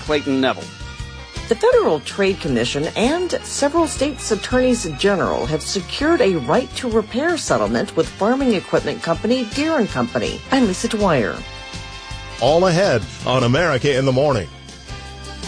Clayton Neville. The Federal Trade Commission and several states' attorneys general have secured a right to repair settlement with farming equipment company Deere & Company. I'm Lisa Dwyer. All ahead on America in the Morning.